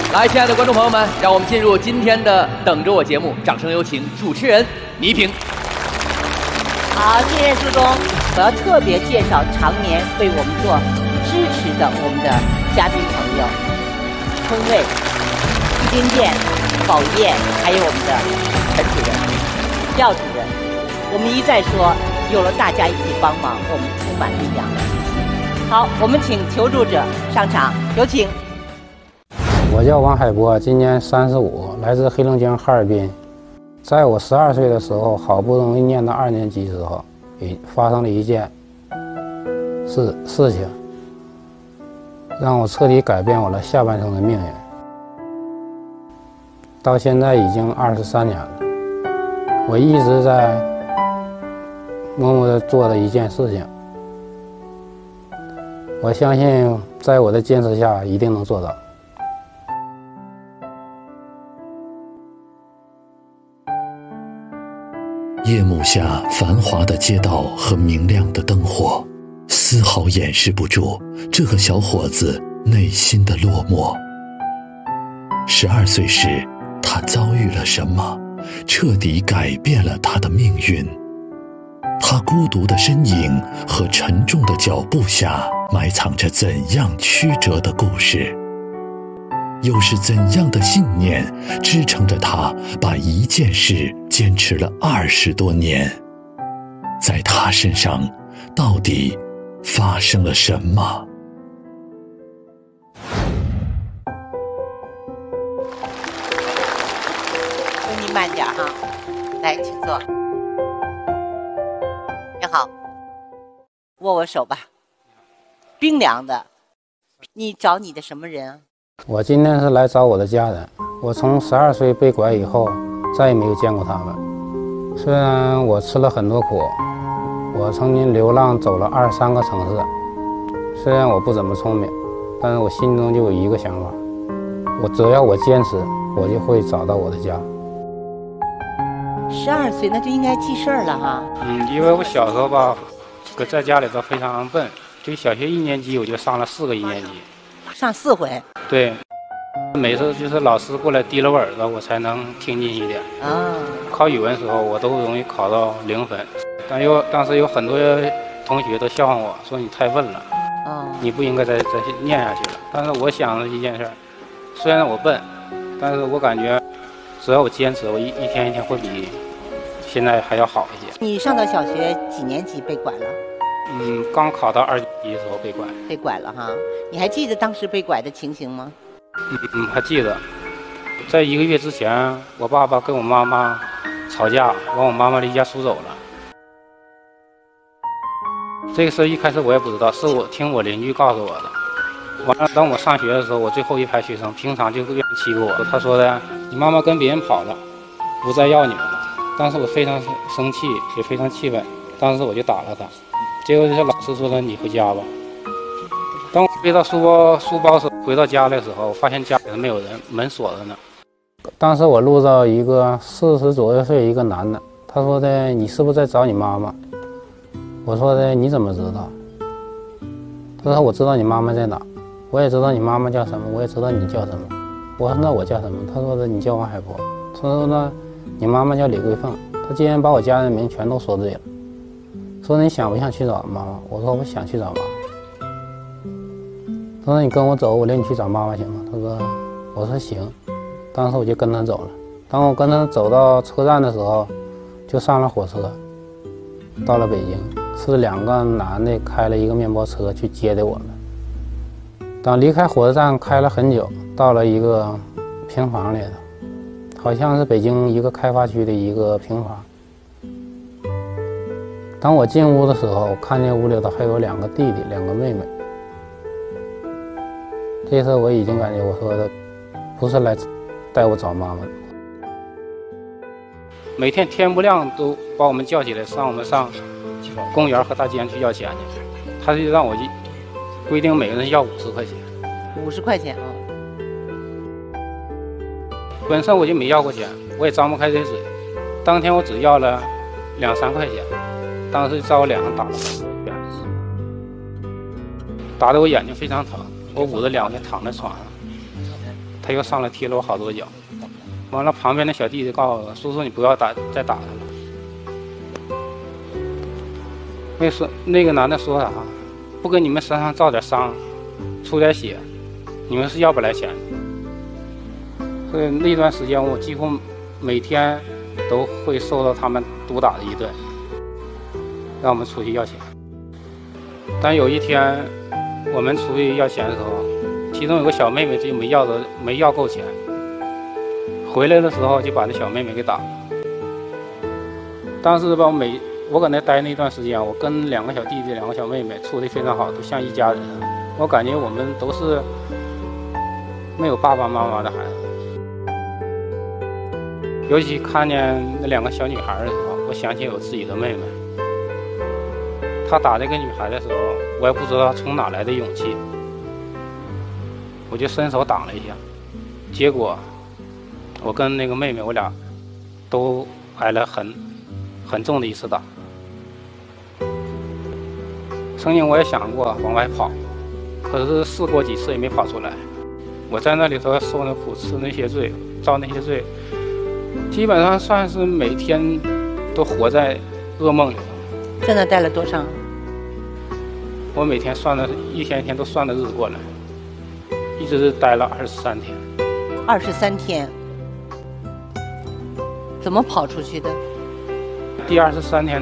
来，亲爱的观众朋友们，让我们进入今天的《等着我》节目，掌声有请主持人倪萍。 好，谢谢苏东。我要特别介绍常年为我们做支持的我们的嘉宾朋友，聪卫、金健、宝燕，还有我们的陈主任、廖主任。我们一再说，有了大家一起帮忙，我们充满力量和信心。好，我们请求助者上场，有请。 我叫王海波，今年35，来自黑龙江哈尔滨。在我12岁的时候，好不容易念到2年级之后，发生了一件事情，让我彻底改变我的下半生的命运。到现在已经23年了，我一直在默默地做的一件事情，我相信在我的坚持下一定能做到。 夜幕下繁华的街道和明亮的灯火，丝毫掩饰不住这个小伙子内心的落寞。12岁时，他遭遇了什么，彻底改变了他的命运？他孤独的身影和沉重的脚步下，埋藏着怎样曲折的故事？又是怎样的信念支撑着他把一件事坚持了20多年？在他身上到底发生了什么？ 请你慢点哈，来，请坐。你好，握握手吧。冰凉的。你找你的什么人啊？ 我今天是来找我的家人。我从12岁被拐以后，再也没有见过他们。虽然我吃了很多苦，我曾经流浪走了23个城市。虽然我不怎么聪明，但是我心中就有一个想法：只要我坚持，我就会找到我的家。 12岁那就应该记事儿了哈。 因为我小时候吧，在家里头非常笨，就小学1年级我就上了4个1年级。 上4回。对， 每次就是老师过来提了我耳朵，我才能听进一点。考语文时候我都容易考到0分，当时有很多同学都笑话我说你太笨了，你不应该再念下去了。但是我想了一件事，虽然我笨，但是我感觉只要我坚持，我一天一天会比现在还要好一些。你上到小学几年级被拐了？刚考到2级的时候被拐。被拐了哈？你还记得当时被拐的情形吗？还记得。在1个月之前，我爸爸跟我妈妈吵架，把我妈妈离家出走了。这个事一开始我也不知道，是我听我邻居告诉我的。完了，当我上学的时候，我最后一排学生平常就愿意欺负我。他说的，你妈妈跟别人跑了，不再要你们了。当时我非常生气，也非常气愤，当时我就打了他。结果就是老师说的，你回家吧。当我背到书包时回到家的时候，发现家里没有人，门锁着呢。当时我路到一个40左右岁一个男的，他说的，你是不是在找你妈妈？我说的，你怎么知道？他说我知道你妈妈在哪，我也知道你妈妈叫什么，我也知道你叫什么。我说那我叫什么？他说的你叫王海波。他说那你妈妈叫李桂凤。他竟然把我家人名全都说对了。说你想不想去找妈妈？我说我想去找妈妈。他说你跟我走，我领你去找妈妈行吗？我说行。当时我就跟他走了。当我跟他走到车站的时候，就上了火车，到了北京。是2个男的开了一个面包车去接的我们。当离开火车站开了很久，到了一个平房里头，好像是北京一个开发区的一个平房。当我进屋的时候，看见屋里头还有2个弟弟2个妹妹。这时候我已经感觉我说的不是来带我找妈妈。每天天不亮都把我们叫起来，我们上公园和大街去要钱去。他就让我规定每个人要50块钱。50块钱啊！本身我就没要过钱，我也张不开这嘴。当天我只要了2、3块钱。当时照我脸上打了很多拳，打得我眼睛非常疼，我捂着2天躺在床上。他他又上来踢了我好多脚。完了，旁边的小弟弟告诉我：“叔叔，你不要再打他了。”那个男的说啥？不给你们身上造点伤，出点血，你们是要不来钱的。所以那段时间我几乎每天都会受到他们毒打的一顿，让我们出去要钱。但有一天我们出去要钱的时候，其中有个小妹妹就没要够钱，回来的时候就把那小妹妹给打了。当时吧，我搁那待那段时间，我跟2个小弟弟、2个小妹妹处得非常好，都像一家人。我感觉我们都是没有爸爸妈妈的孩子。尤其看见那2个小女孩的时候，我想起我自己的妹妹。她打这个女孩的时候，我也不知道从哪来的勇气，我就伸手挡了一下，结果我跟那个妹妹，我俩都挨了很重的一次打。曾经我也想过往外跑，可是试过几次也没跑出来。我在那里头受那苦，吃那些罪，遭那些罪，基本上算是每天都活在噩梦里头。 在那待了多长？ 我每天算的一天一天都算的日子过来，一直待了23天。 23天，怎么跑出去的？ 第23天